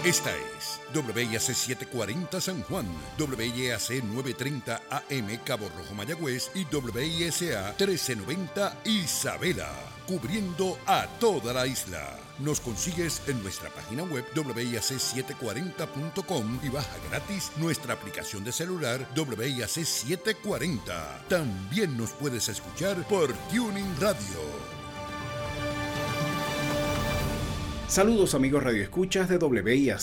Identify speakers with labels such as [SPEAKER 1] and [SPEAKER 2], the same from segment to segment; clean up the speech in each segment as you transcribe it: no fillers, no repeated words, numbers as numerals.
[SPEAKER 1] Esta es WIAC 740 San Juan, WIAC 930 AM Cabo Rojo Mayagüez y WISA 1390 Isabela, cubriendo a toda la isla. Nos consigues en nuestra página web WIAC740.com y baja gratis nuestra aplicación de celular WIAC 740. También nos puedes escuchar por Tuning Radio.
[SPEAKER 2] Saludos amigos radioescuchas de WIAC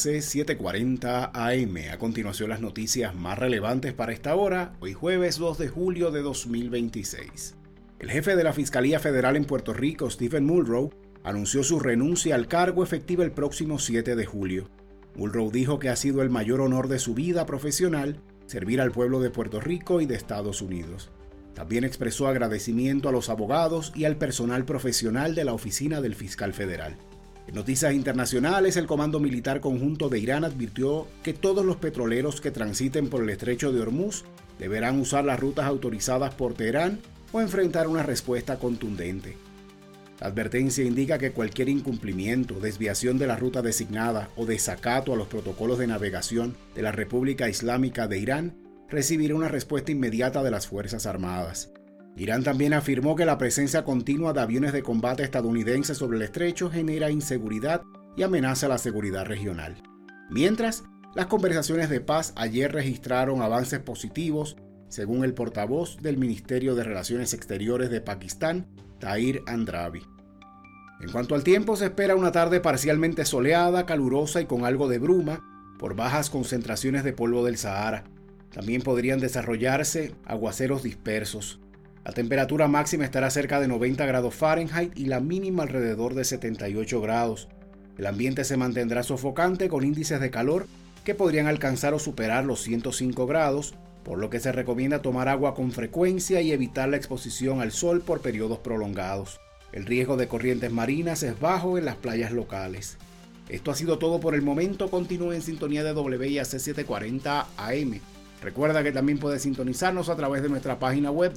[SPEAKER 2] 740 AM. A continuación las noticias más relevantes para esta hora, hoy jueves 2 de julio de 2026. El jefe de la Fiscalía Federal en Puerto Rico, Stephen Muldrow, anunció su renuncia al cargo efectiva el próximo 7 de julio. Muldrow dijo que ha sido el mayor honor de su vida profesional servir al pueblo de Puerto Rico y de Estados Unidos. También expresó agradecimiento a los abogados y al personal profesional de la Oficina del Fiscal Federal. En noticias internacionales, el Comando Militar Conjunto de Irán advirtió que todos los petroleros que transiten por el estrecho de Hormuz deberán usar las rutas autorizadas por Teherán o enfrentar una respuesta contundente. La advertencia indica que cualquier incumplimiento, desviación de la ruta designada o desacato a los protocolos de navegación de la República Islámica de Irán recibirá una respuesta inmediata de las Fuerzas Armadas. Irán también afirmó que la presencia continua de aviones de combate estadounidenses sobre el estrecho genera inseguridad y amenaza la seguridad regional. Mientras, las conversaciones de paz ayer registraron avances positivos, según el portavoz del Ministerio de Relaciones Exteriores de Pakistán, Tahir Andrabi. En cuanto al tiempo, se espera una tarde parcialmente soleada, calurosa y con algo de bruma por bajas concentraciones de polvo del Sahara. También podrían desarrollarse aguaceros dispersos. La temperatura máxima estará cerca de 90 grados Fahrenheit y la mínima alrededor de 78 grados. El ambiente se mantendrá sofocante con índices de calor que podrían alcanzar o superar los 105 grados, por lo que se recomienda tomar agua con frecuencia y evitar la exposición al sol por periodos prolongados. El riesgo de corrientes marinas es bajo en las playas locales. Esto ha sido todo por el momento. Continúe en sintonía de WIAC 740 AM. Recuerda que también puedes sintonizarnos a través de nuestra página web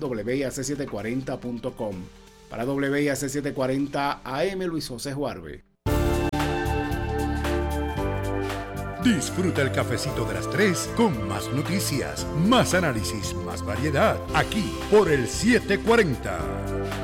[SPEAKER 2] WIAC740.com. Para WIAC 740 AM, Luis José Juarbe.
[SPEAKER 1] Disfruta el cafecito de las 3 con más noticias, más análisis, más variedad, aquí por el 740.